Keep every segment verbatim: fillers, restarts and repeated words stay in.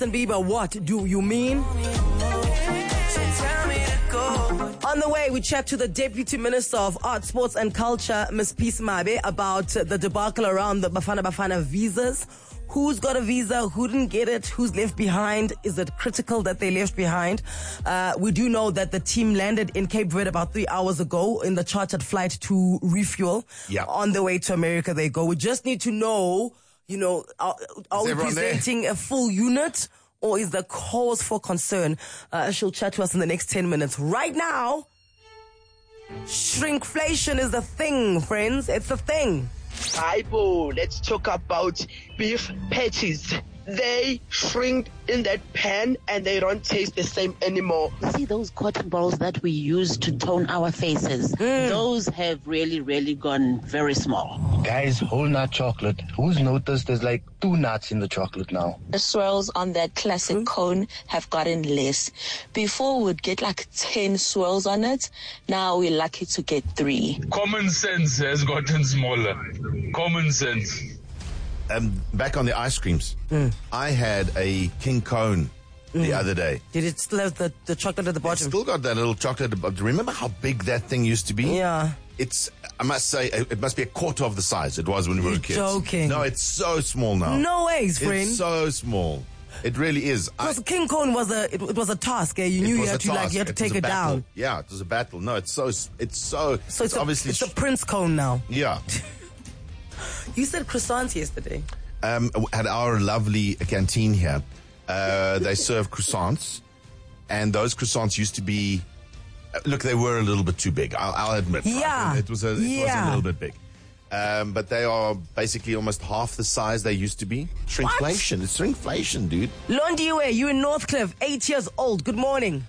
Justin Bieber, what do you mean? On the way, we chat to the Deputy Minister of Art, Sports and Culture, Miss Peace Mabe, about the debacle around the Bafana Bafana visas. Who's got a visa? Who didn't get it? Who's left behind? Is it critical that they left behind? Uh, we do know that the team landed in Cape Verde about three hours ago in the chartered flight to refuel. Yeah. On the way to America they go. We just need to know, you know, are, are we presenting there? A full unit? Or is there cause for concern? Uh, she'll chat to us in the next ten minutes. Right now, shrinkflation is a thing, friends. It's a thing. Aibo, let's talk about beef patties. They shrink in that pan and they don't taste the same anymore. See those cotton balls that we use to tone our faces? Mm. Those have really, really gone very small. Guys, whole nut chocolate. Who's noticed there's like two nuts in the chocolate now? The swirls on that classic mm. cone have gotten less. Before we'd get like ten swirls on it. Now we're lucky to get three. Common sense has gotten smaller. Common sense. Um, back on the ice creams, mm. I had a king cone mm. the other day. Did it still have the, the chocolate at the bottom? It's still got that little chocolate at the bottom. Remember how big that thing used to be? Yeah. It's, I must say, it must be a quarter of the size it was when we were You're kids. Joking. No, it's so small now. No ways, friend. It's so small. It really is. Because King Cone was a it, it was a task. Eh? You knew you had to like you had to it take it battle. down. Yeah, it was a battle. No, it's so it's so. So it's, it's a, obviously it's a Prince Cone now. Yeah. You said croissants yesterday. Um, at our lovely canteen here, uh, they serve croissants, and those croissants used to be. Look, they were a little bit too big. I'll, I'll admit. Yeah. Right? It was a it yeah. was a little bit big. Um, but they are basically almost half the size they used to be. Shrinkflation. What? It's shrinkflation, dude. Londiwe, you in Northcliffe, eight years old. Good morning.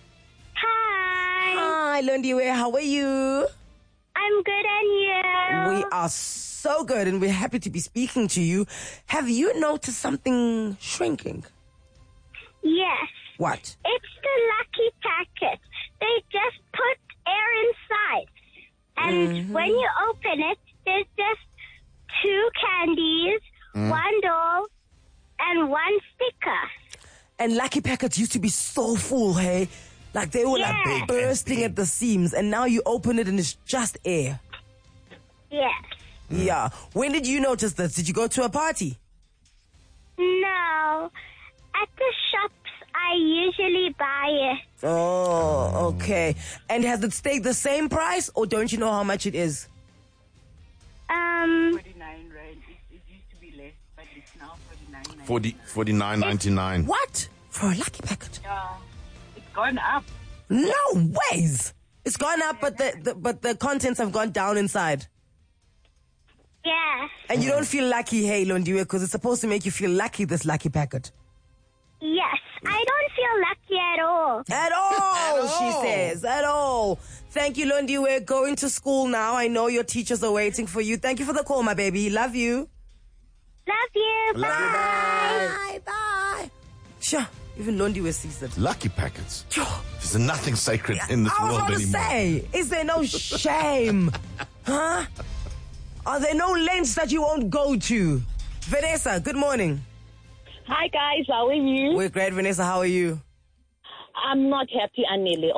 Hi. Hi, Londiwe. How are you? I'm good, and you? We are so good, and we're happy to be speaking to you. Have you noticed something shrinking? Yes. What? It's the Lucky Packet. They just put air inside. And mm-hmm. when you open it, there's just two candies, mm. one doll, and one sticker. And Lucky Packets used to be so full, hey? Like they were yeah. like big, bursting at the seams, and now you open it and it's just air. Yes. Yeah. When did you notice this? Did you go to a party? No. At the shops, I usually buy it. Oh, okay. And has it stayed the same price, or don't you know how much it is? Um, forty-nine rand. It, it used to be less, but it's now forty-nine ninety-nine. Forty forty-nine ninety-nine. What? For a Lucky Packet? Yeah. It's gone up. No ways. It's gone up, but the, the but the contents have gone down inside. Yeah. And you don't feel lucky, hey, Londiwe, because it's supposed to make you feel lucky, this Lucky Packet. Yes. I don't feel lucky at all. At all, At all. She says. At all. Thank you, Londiwe. We're going to school now. I know your teachers are waiting for you. Thank you for the call, my baby. Love you. Love you. Love bye. you, Bye. Bye. Sure. Even Londiwe sees it. Lucky Packets. There's nothing sacred in this I was world going to anymore. say, is there no shame? Huh? Are there no lengths that you won't go to? Vanessa, good morning. Hi guys, how are you? We're great, Vanessa. How are you? I'm not happy, Anile.